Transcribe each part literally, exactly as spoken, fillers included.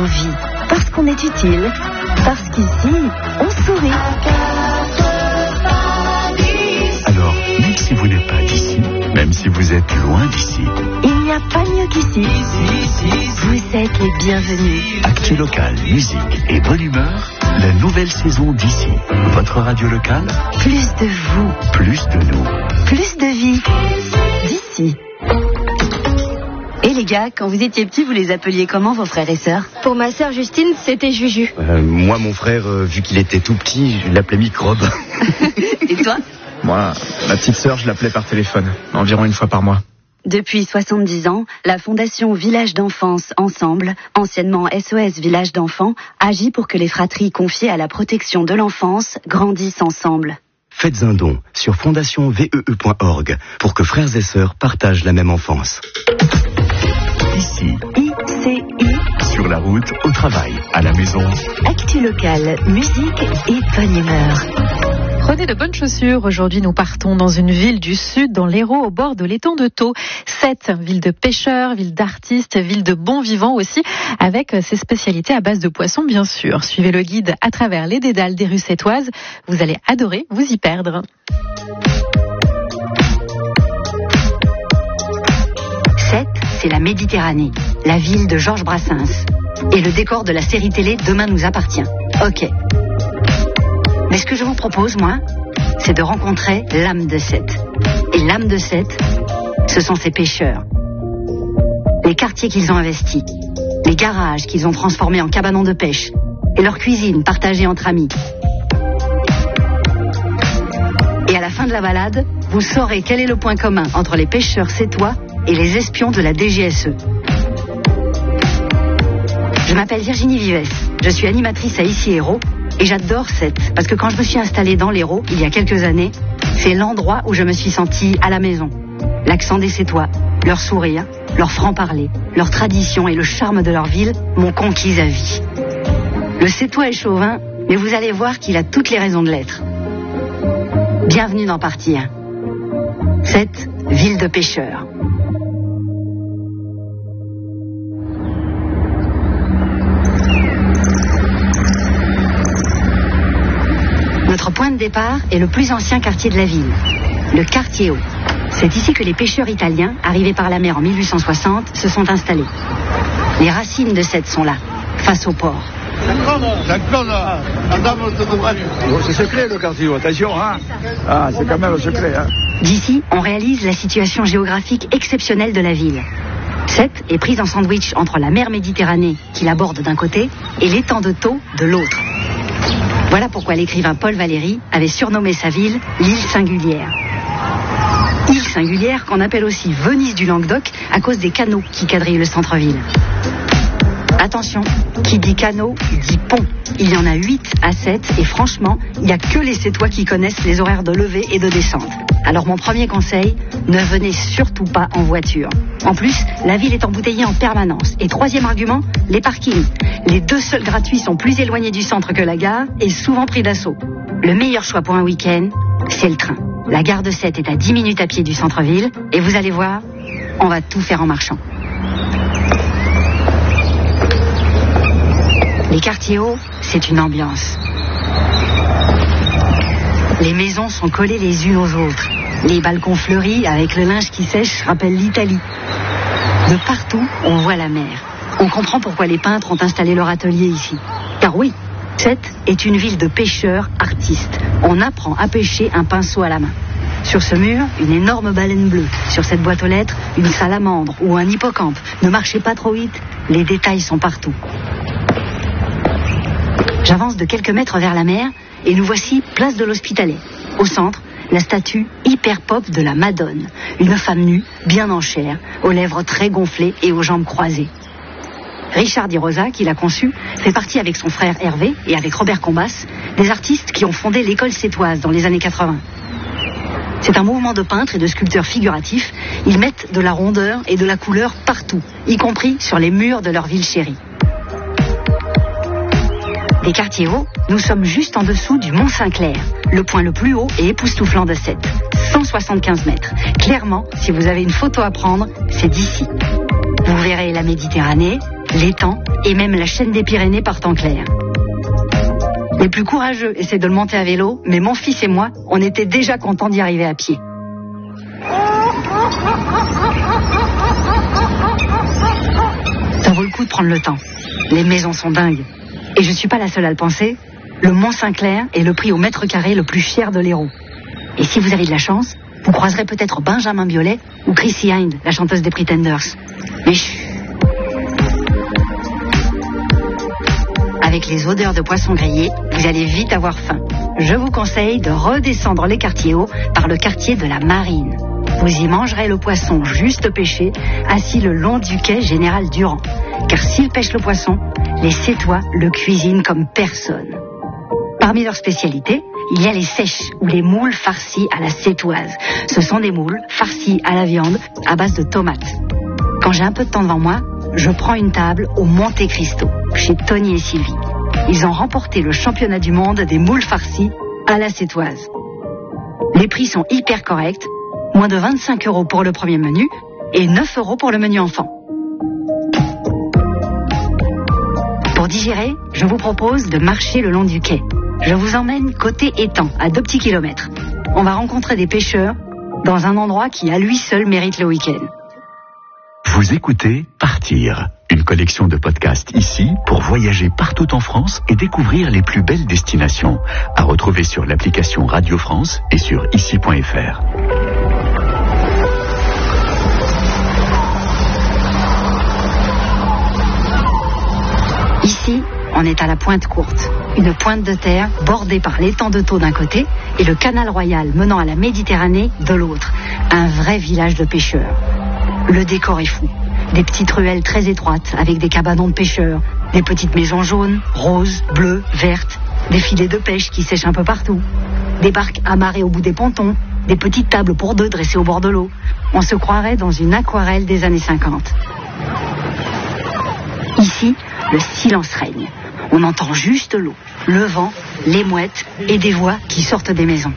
vie, parce qu'on est utile, parce qu'ici, on sourit. Alors, même si vous n'êtes pas d'ici, même si vous êtes loin d'ici, il n'y a pas mieux qu'ici. Vous êtes les bienvenus. Actu local, musique et bonne humeur, la nouvelle saison d'ici. Votre radio locale, Plus de vous, plus de nous. plus de vie. D'ici. Et les gars, quand vous étiez petits, vous les appeliez comment vos frères et sœurs? Pour ma sœur Justine, c'était Juju. Euh, moi, mon frère, euh, vu qu'il était tout petit, je l'appelais Microbe. Et toi? Moi, ma petite sœur, je l'appelais par téléphone, environ une fois par mois. Depuis soixante-dix ans, la Fondation Village d'Enfance Ensemble, anciennement S O S Village d'Enfants, agit pour que les fratries confiées à la protection de l'enfance grandissent ensemble. Faites un don sur fondation v e e point org pour que frères et sœurs partagent la même enfance. Ici, I C I, sur la route, au travail, à la maison. actu locale, musique et bonne humeur. Prenez de bonnes chaussures. Aujourd'hui, nous partons dans une ville du sud, dans l'Hérault, au bord de l'étang de Thau. Sète, ville de pêcheurs, ville d'artistes, ville de bons vivants aussi, avec ses spécialités à base de poissons, bien sûr. Suivez le guide à travers les dédales des rues sétoises. Vous allez adorer vous y perdre. Sète, c'est la Méditerranée, la ville de Georges Brassens. Et le décor de la série télé Demain nous appartient. Ok. Mais ce que je vous propose, moi, c'est de rencontrer l'âme de Sète. Et l'âme de Sète, ce sont ces pêcheurs. Les quartiers qu'ils ont investis, les garages qu'ils ont transformés en cabanons de pêche, et leur cuisine partagée entre amis. Et à la fin de la balade, vous saurez quel est le point commun entre les pêcheurs sétois et les espions de la D G S E. Je m'appelle Virginie Vives, je suis animatrice à Ici Hérault et j'adore Sète parce que quand je me suis installée dans l'Hérault il y a quelques années, c'est l'endroit où je me suis sentie à la maison. L'accent des Sétois, leur sourire, leur franc-parler, leur tradition et le charme de leur ville m'ont conquise à vie. Le Sétois est chauvin, mais vous allez voir qu'il a toutes les raisons de l'être. Bienvenue dans Partie un. Sète, ville de pêcheurs. Notre point de départ est le plus ancien quartier de la ville, le quartier Haut. C'est ici que les pêcheurs italiens, arrivés par la mer en mille huit cent soixante, se sont installés. Les racines de Sète sont là, face au port. C'est secret le quartier, attention, hein. Ah, c'est quand même secret, hein. D'ici, on réalise la situation géographique exceptionnelle de la ville. Sète est prise en sandwich entre la mer Méditerranée, qui la borde d'un côté, et l'étang de Thau de l'autre. Voilà pourquoi l'écrivain Paul Valéry avait surnommé sa ville l'île singulière. Île singulière qu'on appelle aussi Venise du Languedoc à cause des canaux qui quadrillent le centre-ville. Attention, qui dit canot, dit pont. Il y en a huit à Sète et franchement, il n'y a que les Sétois qui connaissent les horaires de levée et de descente. Alors mon premier conseil, ne venez surtout pas en voiture. En plus, la ville est embouteillée en permanence. Et troisième argument, les parkings. Les deux seuls gratuits sont plus éloignés du centre que la gare et souvent pris d'assaut. Le meilleur choix pour un week-end, c'est le train. La gare de Sète est à dix minutes à pied du centre-ville et vous allez voir, on va tout faire en marchant. Les quartiers hauts, c'est une ambiance. Les maisons sont collées les unes aux autres. Les balcons fleuris avec le linge qui sèche rappellent l'Italie. De partout, on voit la mer. On comprend pourquoi les peintres ont installé leur atelier ici. Car oui, Sète est une ville de pêcheurs artistes. On apprend à pêcher un pinceau à la main. Sur ce mur, une énorme baleine bleue. Sur cette boîte aux lettres, une salamandre ou un hippocampe. Ne marchez pas trop vite, les détails sont partout. J'avance de quelques mètres vers la mer et nous voici place de l'Hospitalet. Au centre, la statue hyper pop de la Madone. Une femme nue, bien en chair, aux lèvres très gonflées et aux jambes croisées. Richard Di Rosa, qui l'a conçu, fait partie avec son frère Hervé et avec Robert Combas, des artistes qui ont fondé l'école sétoise dans les années quatre-vingts. C'est un mouvement de peintres et de sculpteurs figuratifs. Ils mettent de la rondeur et de la couleur partout, y compris sur les murs de leur ville chérie. Des quartiers hauts, nous sommes juste en dessous du Mont Saint-Clair, le point le plus haut et époustouflant de Sète, cent soixante-quinze mètres. Clairement, si vous avez une photo à prendre, c'est d'ici. Vous verrez la Méditerranée, l'étang et même la chaîne des Pyrénées partent en clair. Les plus courageux essaient de le monter à vélo, mais mon fils et moi, on était déjà contents d'y arriver à pied. Ça vaut le coup de prendre le temps. Les maisons sont dingues. Et je suis pas la seule à le penser. Le Mont-Saint-Clair est le prix au mètre carré le plus cher de l'Hérault. Et si vous avez de la chance, vous croiserez peut-être Benjamin Biolay ou Chrissy Hynde, la chanteuse des Pretenders. Mais chut. Avec les odeurs de poisson grillé, vous allez vite avoir faim. Je vous conseille de redescendre les quartiers hauts par le quartier de la Marine. Vous y mangerez le poisson juste pêché, assis le long du quai Général Durand. Car s'ils pêchent le poisson, les Sétois le cuisinent comme personne. Parmi leurs spécialités, il y a les sèches ou les moules farcies à la sétoise. Ce sont des moules farcies à la viande à base de tomates. Quand j'ai un peu de temps devant moi, je prends une table au Monte Cristo, chez Tony et Sylvie. Ils ont remporté le championnat du monde des moules farcies à la sétoise. Les prix sont hyper corrects, moins de vingt-cinq euros pour le premier menu et neuf euros pour le menu enfant. Pour digérer, je vous propose de marcher le long du quai. Je vous emmène côté étang, à deux petits kilomètres. On va rencontrer des pêcheurs dans un endroit qui à lui seul mérite le week-end. Vous écoutez Partir, une collection de podcasts ici pour voyager partout en France et découvrir les plus belles destinations. À retrouver sur l'application Radio France et sur ici point f r. Ici, on est à la Pointe Courte, une pointe de terre bordée par l'étang de Thau d'un côté et le canal royal menant à la Méditerranée de l'autre. Un vrai village de pêcheurs. Le décor est fou. Des petites ruelles très étroites avec des cabanons de pêcheurs, des petites maisons jaunes, roses, bleues, vertes, des filets de pêche qui sèchent un peu partout, des barques amarrées au bout des pontons, des petites tables pour deux dressées au bord de l'eau. On se croirait dans une aquarelle des années cinquante. Ici, le silence règne. On entend juste l'eau, le vent, les mouettes et des voix qui sortent des maisons.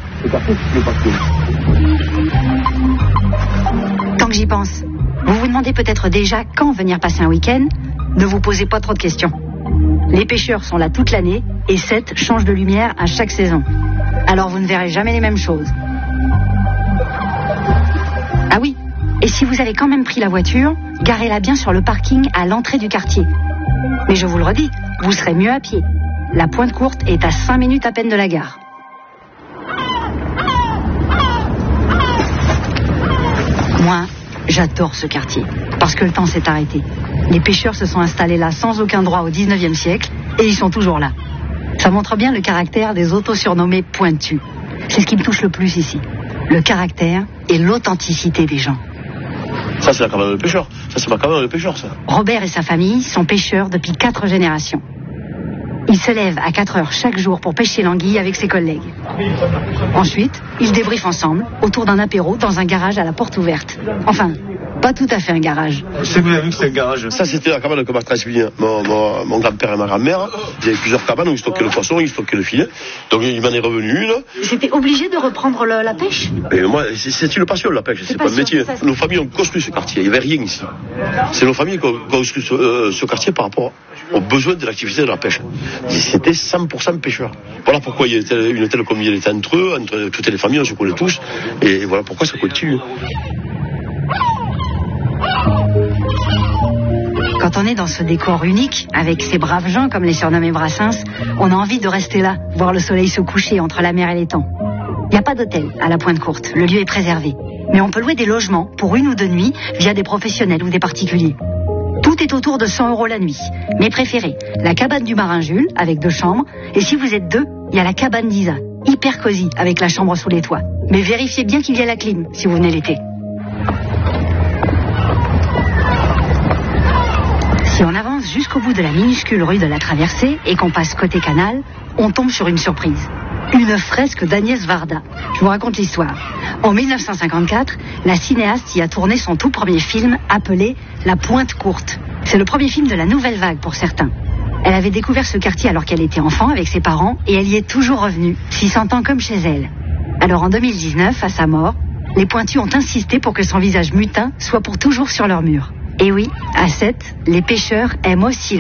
Tant que j'y pense, vous vous demandez peut-être déjà quand venir passer un week-end. Ne vous posez pas trop de questions. Les pêcheurs sont là toute l'année et sept changent de lumière à chaque saison. Alors vous ne verrez jamais les mêmes choses. Ah oui, et si vous avez quand même pris la voiture, garez-la bien sur le parking à l'entrée du quartier. Mais je vous le redis, vous serez mieux à pied. La Pointe Courte est à cinq minutes à peine de la gare. Moi, j'adore ce quartier, parce que le temps s'est arrêté. Les pêcheurs se sont installés là sans aucun droit au dix-neuvième siècle, et ils sont toujours là. Ça montre bien le caractère des auto-surnommés pointus. C'est ce qui me touche le plus ici. Le caractère et l'authenticité des gens. Ça, c'est la cabane de pêcheurs. Ça, c'est ma cabane de pêcheurs, ça. Robert et sa famille sont pêcheurs depuis quatre générations. Il se lève à quatre heures chaque jour pour pêcher l'anguille avec ses collègues. Ensuite, ils débriefent ensemble autour d'un apéro dans un garage à la porte ouverte. Enfin, pas tout à fait un garage. C'est vous avez vu que c'est un garage. Ça, c'était la cabane que m'a transmis mon, mon, mon grand-père et ma grand-mère. Il y avait plusieurs cabanes où ils stockaient le poisson, ils stockaient le filet. Donc, il m'en est revenu une. J'étais obligé de reprendre le, la pêche. Et moi, c'est une passion, la pêche. C'est, c'est pas un métier. Ça, nos familles ont construit ce quartier. Il n'y avait rien ici. C'est nos familles qui ont construit ce, euh, ce quartier par rapport aux besoins de l'activité de la pêche. C'était cent pour cent pêcheurs. Voilà pourquoi il y a une telle communauté entre eux, entre toutes les familles, on se connaît tous. Et voilà pourquoi ça continue. Quand on est dans ce décor unique, avec ces braves gens comme les surnommés Brassens, on a envie de rester là, voir le soleil se coucher entre la mer et l'étang. Il n'y a pas d'hôtel à la Pointe Courte, le lieu est préservé. Mais on peut louer des logements pour une ou deux nuits via des professionnels ou des particuliers. Tout est autour de cent euros la nuit. Mes préférés, la cabane du Marin Jules, avec deux chambres. Et si vous êtes deux, il y a la cabane d'Isa, hyper cosy, avec la chambre sous les toits. Mais vérifiez bien qu'il y a la clim, si vous venez l'été. Si on avance jusqu'au bout de la minuscule rue de la Traversée et qu'on passe côté canal, on tombe sur une surprise. Une fresque d'Agnès Varda. Je vous raconte l'histoire. En mille neuf cent cinquante-quatre, la cinéaste y a tourné son tout premier film appelé La Pointe Courte. C'est le premier film de la nouvelle vague pour certains. Elle avait découvert ce quartier alors qu'elle était enfant avec ses parents et elle y est toujours revenue, s'y sentant comme chez elle. Alors en deux mille dix-neuf, à sa mort, les Pointus ont insisté pour que son visage mutin soit pour toujours sur leur mur. Et oui, à Sète, les pêcheurs aiment aussi le